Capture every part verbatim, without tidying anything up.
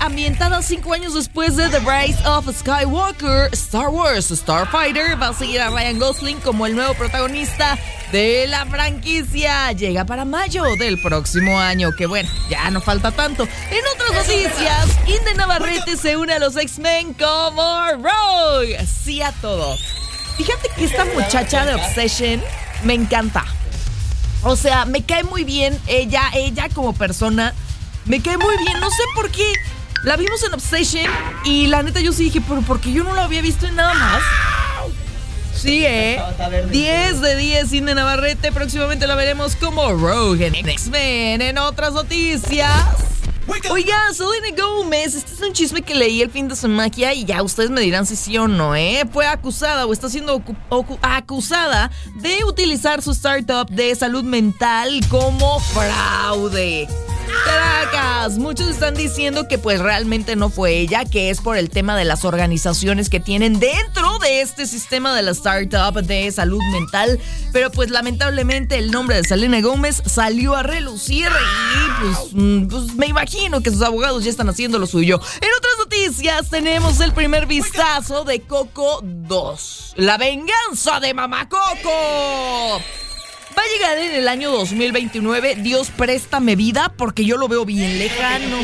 ambientada cinco años después de The Rise of Skywalker, Star Wars Starfighter va a seguir a Ryan Gosling como el nuevo protagonista de la franquicia. Llega para mayo del próximo año, que bueno, ya no falta tanto. En otras noticias, Inde Navarrete se une a los X-Men como Rogue. Sí a todo. Fíjate que esta muchacha de Obsession me encanta. O sea, me cae muy bien ella, ella como persona. Me cae muy bien, no sé por qué. La vimos en Obsession y la neta yo sí dije, pero porque yo no lo había visto en nada más. Sí, eh. diez de diez, Inde Navarrete. Próximamente la veremos como Rogue en X-Men. En otras noticias, oiga, Selena Gomez, este es un chisme que leí el fin de semana y ya ustedes me dirán si sí o no, ¿eh? Fue acusada o está siendo acusada de utilizar su startup de salud mental como fraude. Caracas, muchos están diciendo que pues realmente no fue ella, que es por el tema de las organizaciones que tienen dentro de este sistema de la startup de salud mental, pero pues lamentablemente el nombre de Selena Gomez salió a relucir y pues, pues me imagino que sus abogados ya están haciendo lo suyo. En otras noticias tenemos el primer vistazo de Coco dos, la venganza de Mamá Coco. Va a llegar en el año dos mil veintinueve. Dios, préstame vida porque yo lo veo bien lejano.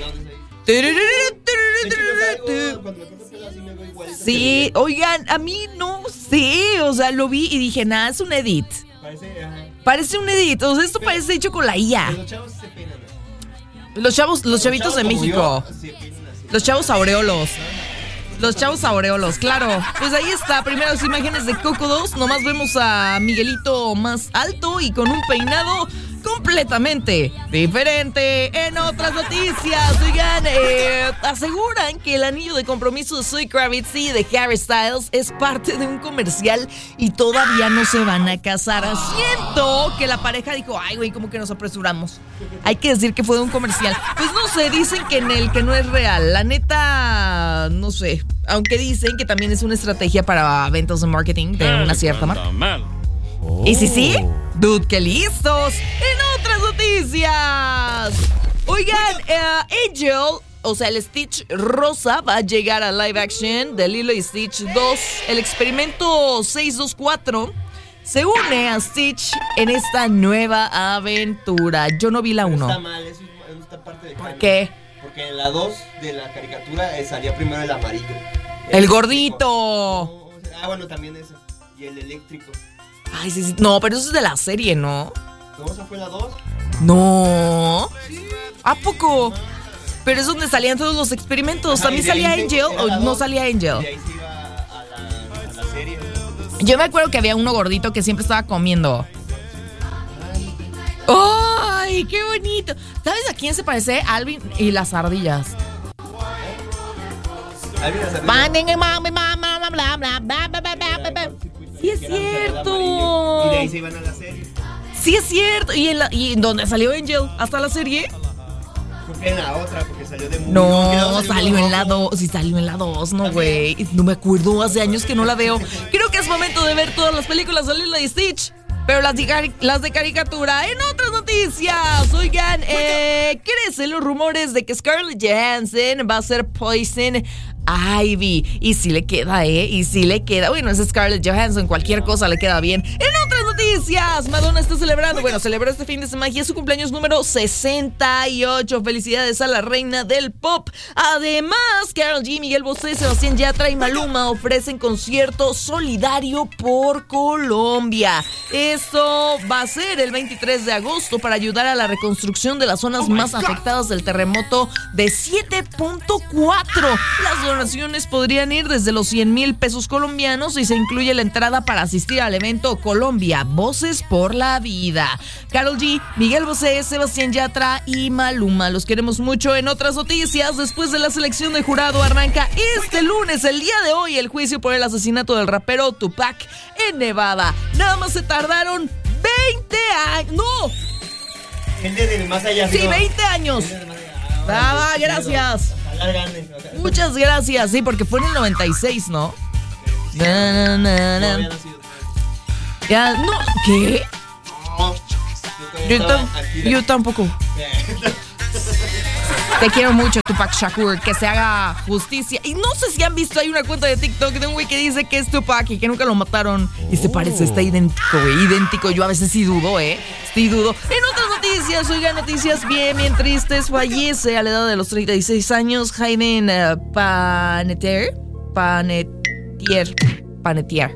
Sí, oigan, a mí no sé. O sea, lo vi y dije, nada, es un edit. Parece un edit. O sea, esto parece hecho con la I A. Los chavos, los chavitos de México. Los chavos aureolos. Los chavos aureolos, claro. Pues ahí está, primero las imágenes de Coco dos. Nomás vemos a Miguelito más alto y con un peinado completamente diferente. En otras noticias, oigan, eh, aseguran que el anillo de compromiso de Zoe Kravitz y de Harry Styles es parte de un comercial y todavía no se van a casar. Siento que la pareja dijo, ay güey, como que nos apresuramos. Hay que decir que fue de un comercial. Pues no sé, dicen que en el que no es real. La neta, no sé. Aunque dicen que también es una estrategia para ventas de marketing de una cierta marca. Oh. Y si sí, dude, qué listos. En otras noticias, oigan, uh, Angel, o sea, el Stitch rosa va a llegar a live action de Lilo y Stitch dos. El experimento seiscientos veinticuatro se une a Stitch en esta nueva aventura. Yo no vi la uno. Está mal, eso es esta parte de ¿Por qué? Porque en la dos de la caricatura eh, salía primero el amarillo. El, el gordito. No, ah, bueno, también ese. Y el eléctrico. Ay, sí, sí. No, pero eso es de la serie, ¿no? ¿No? ¿Esa fue la dos? No. Sí. ¿A poco? Pero es donde salían todos los experimentos. ¿También salía Angel o no salía Angel? Y ahí se iba a la, a la serie. Yo me acuerdo que había uno gordito que siempre estaba comiendo. ¡Ay, qué bonito! ¿Sabes a quién se parece? Alvin y las ardillas. Alvin y las ardillas. Sí es cierto. Y de ahí se iban a la serie. Sí es cierto. ¿Y en, la, y en dónde salió Angel? ¿Hasta la serie? Porque en la otra, porque salió de muy... No, no salió en la dos. Sí salió en la dos, no güey. No me acuerdo, hace años que no la veo. Creo que es momento de ver todas las películas de Lilo y Stitch, pero las de, cari- las de caricatura. En otras noticias, oigan, eh, crecen los rumores de que Scarlett Johansson va a ser Poison Ivy. Y sí le queda, ¿eh? Y sí le queda. Bueno, es Scarlett Johansson, cualquier cosa le queda bien. En otras noticias, Madonna está celebrando, bueno, celebró este fin de semana y es su cumpleaños número sesenta y ocho. Felicidades a la reina del pop. Además, Karol G, Miguel Bosé, Sebastián Yatra y Maluma ofrecen concierto solidario por Colombia. Esto va a ser el veintitrés de agosto para ayudar a la reconstrucción de las zonas oh más God. afectadas del terremoto de siete punto cuatro. Las donaciones podrían ir desde los cien mil pesos colombianos y se incluye la entrada para asistir al evento Colombia, Voces por la Vida. Karol G, Miguel Bosé, Sebastián Yatra y Maluma. Los queremos mucho. En otras noticias, después de la selección de jurado, arranca este lunes, el día de hoy, el juicio por el asesinato del rapero Tupac en Nevada. Nada más se tardaron veinte años. ¡No! Gente del más allá. Sí, veinte años. Ah, gracias. Muchas gracias. Sí, porque fue en el noventa y seis, ¿no? Na, na, na, na. Ya, no, ¿qué? No, yo, tam- yo tampoco. Te quiero mucho, Tupac Shakur, que se haga justicia. Y no sé si han visto, hay una cuenta de TikTok de un güey que dice que es Tupac y que nunca lo mataron. Y se parece, está idéntico, güey, idéntico. Yo a veces sí dudo, ¿eh? Sí dudo. En otras noticias, oigan, noticias bien, bien tristes. Fallece a la edad de los treinta y seis años Hayden uh, Panettiere. Panettiere. Panettiere.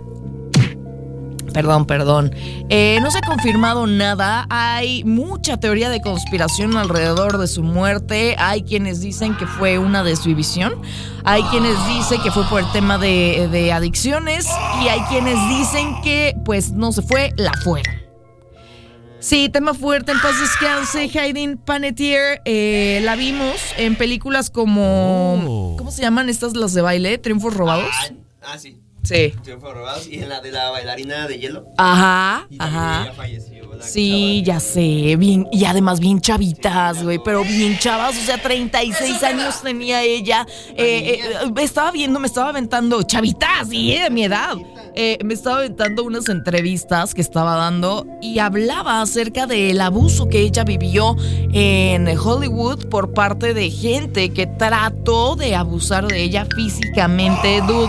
Perdón, perdón. Eh, no se ha confirmado nada. Hay mucha teoría de conspiración alrededor de su muerte. Hay quienes dicen que fue una desvivisión. Hay quienes dicen que fue por el tema de, de adicciones. Y hay quienes dicen que, pues, no se fue, la fueron. Sí, tema fuerte, en paz descanse. Hayden Panettiere, eh, la vimos en películas como... ¿Cómo se llaman estas, las de baile? ¿Triunfos robados? Ah, ah sí. Sí. Triunfos robados. Y en la de la bailarina de hielo. Ajá, y ajá. Ella falleció. La Sí, ya sé, bien, y además bien chavitas, güey, sí, pero bien chavas, o sea, treinta y seis años tenía ella. Eh, eh, estaba viendo, me estaba aventando, chavitas, sí, de mi edad. Eh, me estaba aventando unas entrevistas que estaba dando y hablaba acerca del abuso que ella vivió en Hollywood por parte de gente que trató de abusar de ella físicamente, dude.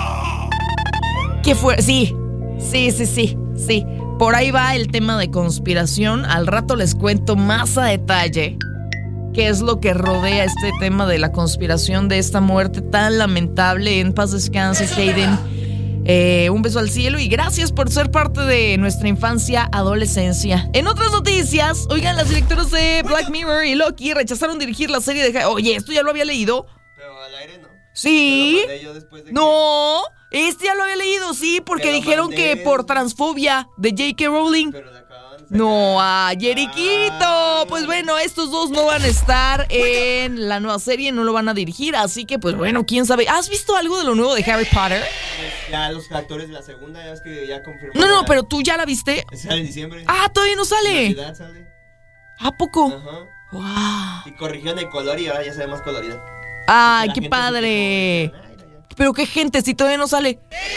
¿Qué fue? Sí, sí, sí, sí, sí. Por ahí va el tema de conspiración. Al rato les cuento más a detalle qué es lo que rodea este tema de la conspiración de esta muerte tan lamentable. En paz descanse, Hayden. Eh, un beso al cielo y gracias por ser parte de nuestra infancia, adolescencia. En otras noticias, oigan, las directoras de Black Mirror y Loki rechazaron dirigir la serie de... Oye, ¿esto ya lo había leído? Pero al aire no. Sí. Te lo mandé yo después de no. Que... Este ya lo había leído, sí, porque Pero dijeron mandé... que por transfobia de J K Rowling. Pero la acaban de sacar. No, a Jeriquito. Ah. Pues bueno, estos dos no van a estar en la nueva serie, no lo van a dirigir, así que pues bueno, quién sabe. ¿Has visto algo de lo nuevo de Harry Potter? Ya los actores de la segunda, ya ves que ya confirmaron. No, no, pero tú ya la viste. Sale en diciembre. Ah, todavía no sale. En Navidad sale. ¿A poco? Ajá. Wow. Y corrigieron el color y ahora ya se ve más colorida. Ay, qué padre. Pero qué gente, si todavía no sale.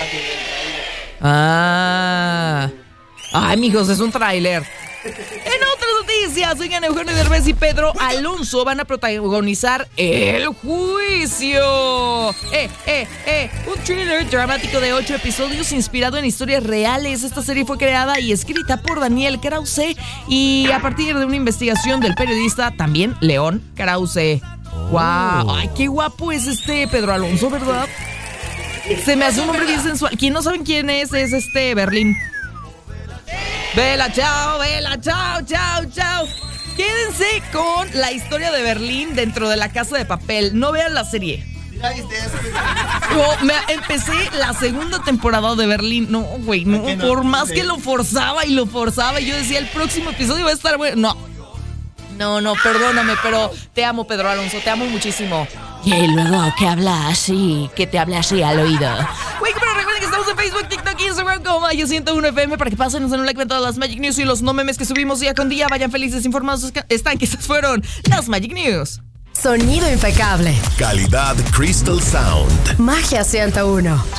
Ah. Ay, mijos, es un tráiler. En otras noticias, oigan, Eugenio Derbez y Pedro Alonso van a protagonizar El Juicio. Eh, eh, eh, un thriller dramático de ocho episodios inspirado en historias reales. Esta serie fue creada y escrita por Daniel Krause y a partir de una investigación del periodista también León Krause. Wow, ay, qué guapo es este Pedro Alonso, ¿verdad? Se me hace un hombre bien sensual. ¿Quién no saben quién es? Es este Berlín. Vela, chao, vela, chao, chao, chao. Quédense con la historia de Berlín dentro de La Casa de Papel. No vean la serie. No, me, empecé la segunda temporada de Berlín. No, güey, no, no, por más que lo forzaba y lo forzaba, y yo decía, el próximo episodio va a estar bueno. No. No, no, perdóname, pero te amo, Pedro Alonso, te amo muchísimo. Y luego que habla así, que te hable así al oído. Güey, pero recuerden que estamos en Facebook, TikTok, Instagram como Mayo ciento uno F M para que pasen en un like en todas las Magic News y los no memes que subimos día con día. Vayan felices, informados, están que estas fueron las Magic News. Sonido impecable. Calidad Crystal Sound. Magia ciento uno.